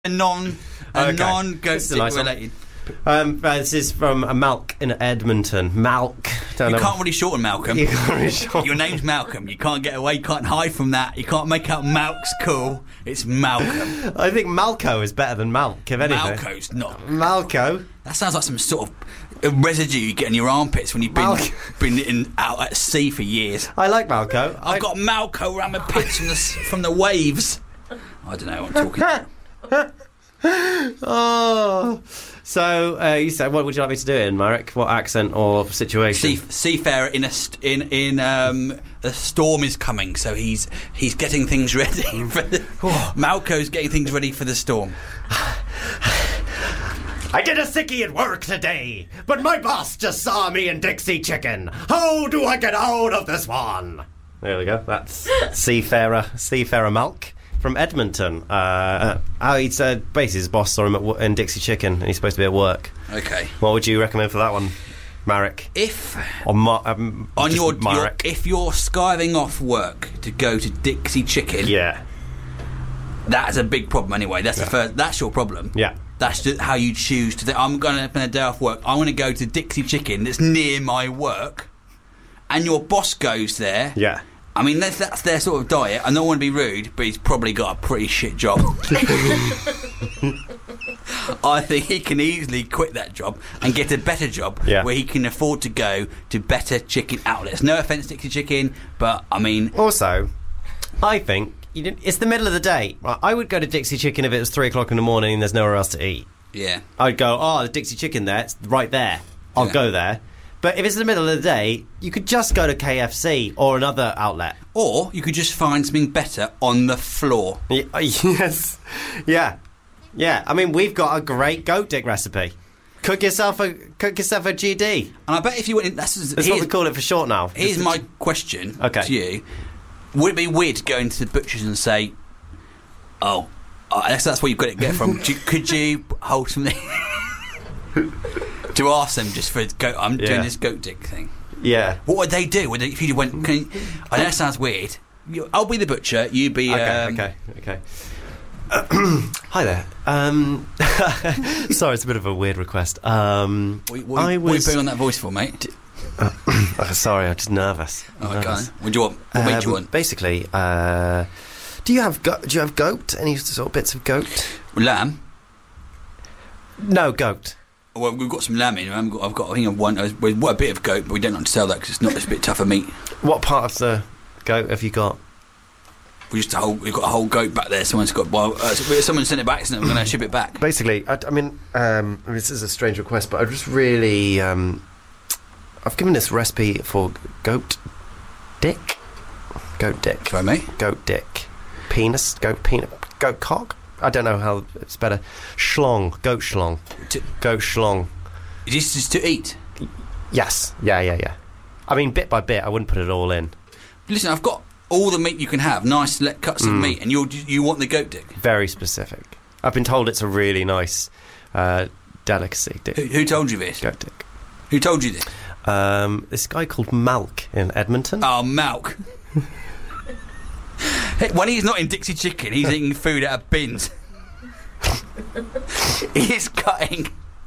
A non-goat stick nice related. This is from Malk in Edmonton. Malk. You can't really shorten Malcolm. You can't really shorten. Your name's Malcolm. You can't get away. You can't hide from that. You can't make out Malk's cool. It's Malcolm. I think Malco is better than Malk, if anything. Malco's not. Malco? That sounds like some sort of residue you get in your armpits when you've been out at sea for years. I like Malco. I've got Malco around my pits from the waves. I don't know what I'm talking about. Oh, so you said, what would you like me to do in, Marek? What accent or situation? Seafarer in a storm is coming, so he's getting things ready. Malco's getting things ready for the storm. I did a sickie at work today, but my boss just saw me in Dixie Chicken. How do I get out of this one? There we go. That's Seafarer Malk from Edmonton. He said basically his boss saw him in Dixie Chicken and he's supposed to be at work. Okay. What would you recommend for that one, Marek? If if you're skiving off work to go to Dixie Chicken, yeah, that's a big problem anyway. That's your problem. Yeah. That's just how you choose to. I'm going to spend a day off work. I'm going to go to Dixie Chicken that's near my work, and your boss goes there. Yeah. I mean, that's their sort of diet. I don't want to be rude, but he's probably got a pretty shit job. I think he can easily quit that job and get a better job where he can afford to go to better chicken outlets. No offence, Dixie Chicken, but I mean... Also, I think it's the middle of the day. I would go to Dixie Chicken if it was 3 o'clock in the morning and there's nowhere else to eat. Yeah. I'd go, the Dixie Chicken there, it's right there. I'll go there. But if it's in the middle of the day, you could just go to KFC or another outlet. Or you could just find something better on the floor. Yes. Yeah. Yeah. I mean, we've got a great goat dick recipe. Cook yourself a GD. And I bet if you went in... That's what we call it for short now. Here's my question to you. Would it be weird to go into the butcher's and say, that's where you've got to get from. Could you hold something... to ask them just for goat. I'm doing this goat dick thing. Yeah. What would they do? If you went, I know that sounds weird. I'll be the butcher. You be. Okay. Hi there. Sorry, it's a bit of a weird request. What are you putting on that voice for, mate? Sorry, I'm just nervous. Okay. What do you want? What meat do you want? Basically, do you have goat? Any sort of bits of goat? Lamb. No goat. Well, we've got some lamb in. I think I've one. We've a bit of goat, but we don't like to sell that because it's a bit tougher meat. What part of the goat have you got? We've got a whole goat back there. Someone sent it back, so we're going to ship it back. Basically, I mean, this is a strange request, but I just really, I've given this recipe for goat dick. Goat dick. Sorry, mate. Goat dick. Penis. Goat penis. Goat cock. I don't know how it's better. Schlong. Goat schlong. Goat schlong. Is this just to eat? Yes. Yeah. I mean, bit by bit, I wouldn't put it all in. Listen, I've got all the meat you can have, nice select cuts of meat, and you want the goat dick? Very specific. I've been told it's a really nice delicacy. Who told you this? Goat dick. Who told you this? This guy called Malk in Edmonton. Oh, Malk. When he's not in Dixie Chicken, he's eating food out of bins. He's cutting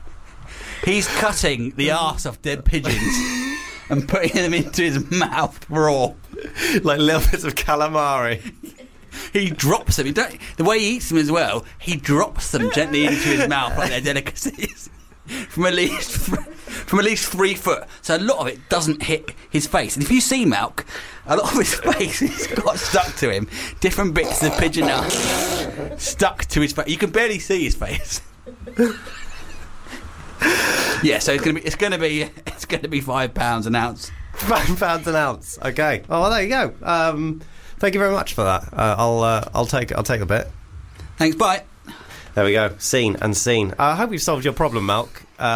the arse of dead pigeons and putting them into his mouth raw, like little bits of calamari. He drops them. The way he eats them as well, he drops them gently into his mouth like they're delicacies. From at least 3 foot, so a lot of it doesn't hit his face. And if you see Malk, a lot of his face has got stuck to him. Different bits of pigeon are stuck to his face. You can barely see his face. Yeah, so it's going to be £5 an ounce. £5 an ounce. Okay. Oh, well, there you go. Thank you very much for that. I'll take a bit. Thanks. Bye. There we go. Seen and seen. I hope we've solved your problem, Malk.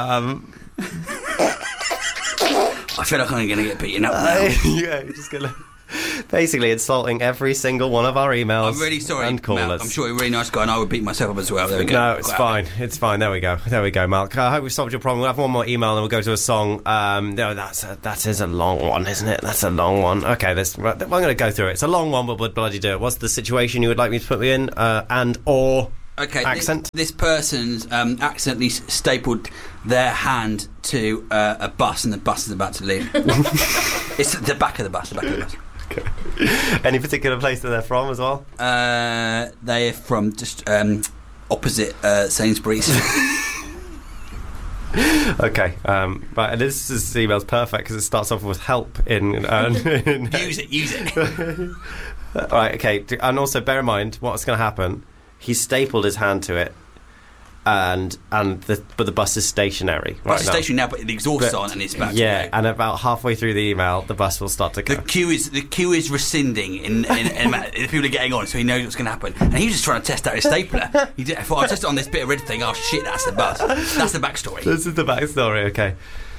I feel like I'm going to get beaten up now. Yeah, you're just going to... Basically insulting every single one of our emails. I'm really sorry, and callers. Malk. I'm sure you're a really nice guy and I would beat myself up as well. There we go. No, it's fine. It's fine. There we go, Malk. I hope we've solved your problem. We'll have one more email and we'll go to a song. No, that is a long one, isn't it? That's a long one. Okay, I'm going to go through it. It's a long one, but we'll bloody do it. What's the situation you would like me to put me in? Okay, accent. This person's accidentally stapled their hand to a bus, and the bus is about to leave. It's the back of the bus. Okay. Any particular place that they're from as well? They're from just opposite Sainsbury's. Okay, right. And this email's perfect because it starts off with help in. Use it. Right. Okay, and also bear in mind what's going to happen. He stapled his hand to it, but the bus is stationary. Right, bus is stationary now, but the exhaust is on and it's back. Yeah, and about halfway through the email, the bus will start to go. The queue is rescinding in the people are getting on, so he knows what's going to happen. And he was just trying to test out his stapler. I thought I'll test it on this bit of red thing. Oh shit, that's the bus. That's the backstory. This is the backstory. Okay.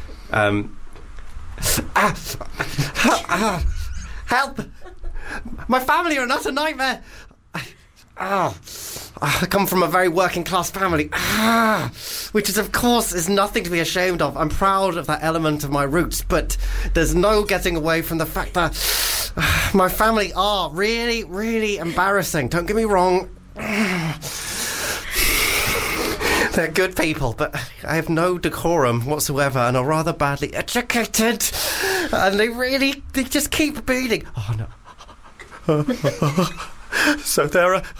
Help! My family are not a nightmare. I come from a very working class family, which is, of course, is nothing to be ashamed of. I'm proud of that element of my roots, but there's no getting away from the fact that my family are really, really embarrassing. Don't get me wrong. They're good people, but I have no decorum whatsoever and are rather badly educated. And they just keep beating. Oh, no. So there are...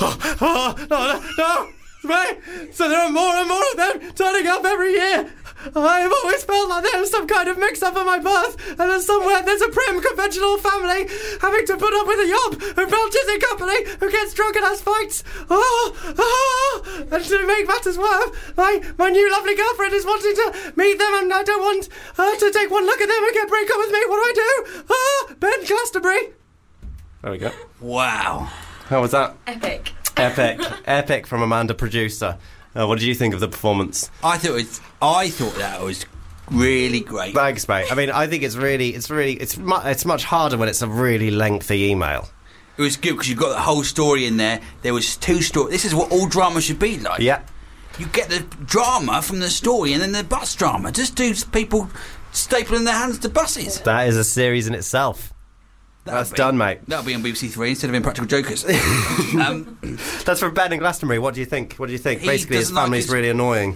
No! So there are more and more of them turning up every year. I've always felt like there's some kind of mix-up at my birth, and then somewhere there's a prim, conventional family having to put up with a yob who belches in company, who gets drunk and has fights. And to make matters worse, my new lovely girlfriend is wanting to meet them, and I don't want her to take one look at them and get break up with me. What do? Ben Glastonbury. There we go. Wow. How was that? Epic. Epic from Amanda, producer. What did you think of the performance? I thought that was really great. Thanks, mate. I mean, I think it's much harder when it's a really lengthy email. It was good because you've got the whole story in there. There was 2 stories. This is what all drama should be like. Yeah. You get the drama from the story and then the bus drama. Just do people stapling their hands to buses. That is a series in itself. That's done, mate. That'll be on BBC Three instead of Impractical Jokers. That's from Ben in Glastonbury. What do you think? Basically, his family's really annoying.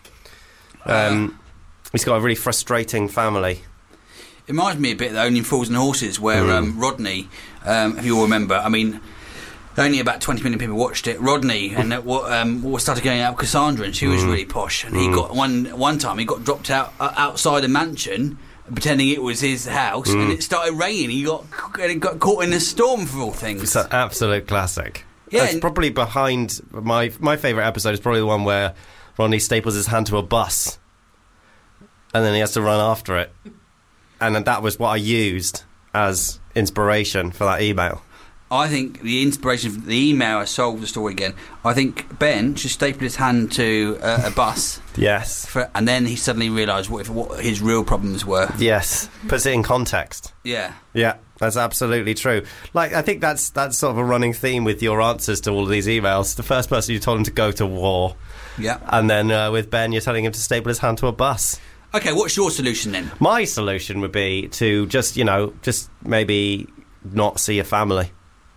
He's got a really frustrating family. It reminds me a bit of Only Fools and Horses, where Rodney, if you all remember, I mean, only about 20 million people watched it. Rodney and what started going out with Cassandra, and she was really posh. And he got one time he got dropped out outside a mansion, pretending it was his house, and it started raining. He got caught in a storm, for all things. It's an absolute classic. Yeah, it's probably behind my favourite episode is probably the one where Rodney staples his hand to a bus, and then he has to run after it. And that was what I used as inspiration for that email. I think the inspiration for the email has solved the story again. I think Ben just stapled his hand to a bus. Yes. And then he suddenly realised what his real problems were. Yes. Puts it in context. Yeah. Yeah, that's absolutely true. Like, I think that's sort of a running theme with your answers to all of these emails. The first person, you told him to go to war. Yeah. And then with Ben, you're telling him to staple his hand to a bus. Okay, what's your solution then? My solution would be to just maybe not see a family.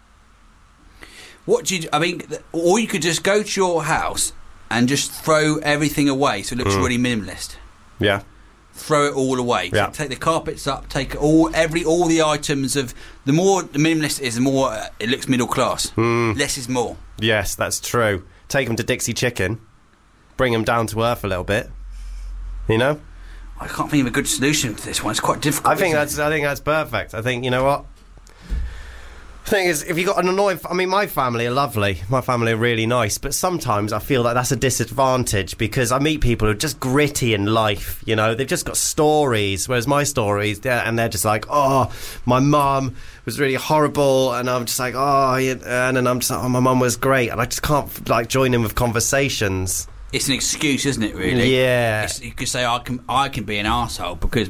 Or you could just go to your house and just throw everything away so it looks really minimalist. Yeah. Throw it all away. Yeah. Take the carpets up, take all the items of... The more the minimalist is, the more it looks middle class. Less is more. Yes, that's true. Take them to Dixie Chicken. Bring them down to earth a little bit. You know? I can't think of a good solution to this one. It's quite difficult. I think that's perfect. I think, you know what? The thing is, if you got an annoying... I mean, my family are lovely. My family are really nice. But sometimes I feel like that's a disadvantage because I meet people who are just gritty in life, you know? They've just got stories, whereas my stories, they're just like, oh, my mum was really horrible, and I'm just like, oh, yeah, and then I'm just like, oh, my mum was great, and I just can't, like, join in with conversations. It's an excuse, isn't it, really? Yeah. You could say, I can be an arsehole because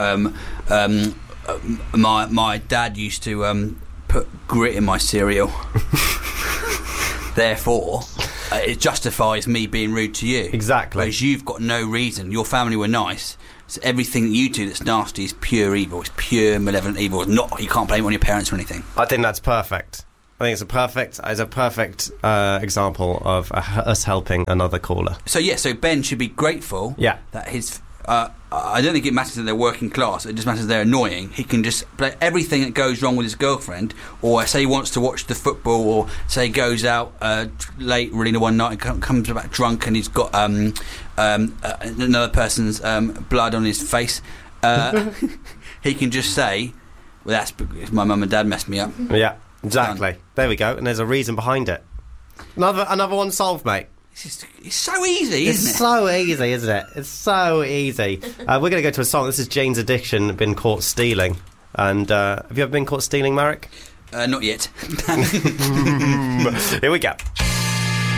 my dad used to... put grit in my cereal. Therefore, it justifies me being rude to you. Exactly. Whereas you've got no reason. Your family were nice. So everything that you do that's nasty is pure evil. It's pure malevolent evil. You can't blame it on your parents or anything. I think that's perfect. I think it's a perfect example of us helping another caller. So Ben should be grateful that his... I don't think it matters that they're working class. It just matters they're annoying. He can just play everything that goes wrong with his girlfriend, or say he wants to watch the football, or say he goes out late really one night and comes back drunk and he's got another person's blood on his face. He can just say, well, that's because my mum and dad messed me up. Yeah, exactly. There we go. And there's a reason behind it. Another one solved, mate. It's so easy, isn't it? It's so easy, isn't it? It's so easy. We're going to go to a song. This is Jane's Addiction, Been Caught Stealing. And have you ever been caught stealing, Marek? Not yet. Here we go.